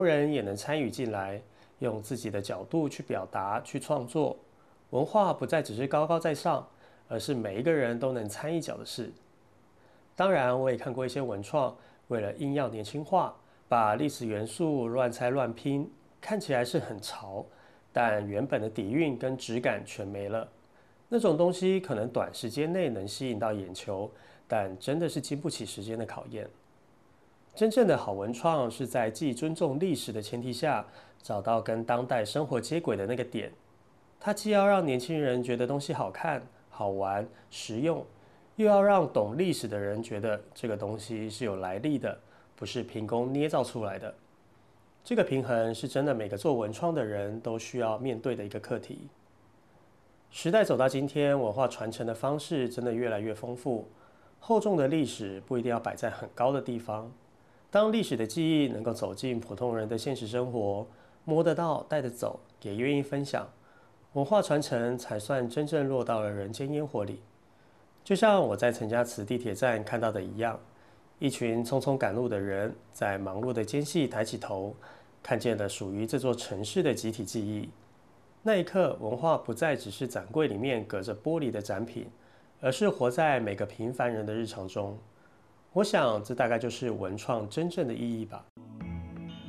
人也能参与进来，用自己的角度去表达、去创作。文化不再只是高高在上，而是每一个人都能参一脚的事。当然，我也看过一些文创，为了硬要年轻化，把历史元素乱猜乱拼，看起来是很潮，但原本的底蕴跟质感全没了。那种东西可能短时间内能吸引到眼球，但真的是经不起时间的考验。真正的好文创是在既尊重历史的前提下，找到跟当代生活接轨的那个点。它既要让年轻人觉得东西好看、好玩、实用，又要让懂历史的人觉得这个东西是有来历的，不是凭空捏造出来的。这个平衡是真的每个做文创的人都需要面对的一个课题。时代走到今天，文化传承的方式真的越来越丰富。厚重的历史不一定要摆在很高的地方。当历史的记忆能够走进普通人的现实生活，摸得到、带得走，也愿意分享，文化传承才算真正落到了人间烟火里。就像我在陈家祠地铁站看到的一样，一群匆匆赶路的人在忙碌的间隙抬起头，看见了属于这座城市的集体记忆。那一刻，文化不再只是展柜里面隔着玻璃的展品，而是活在每个平凡人的日常中。我想，这大概就是文创真正的意义吧。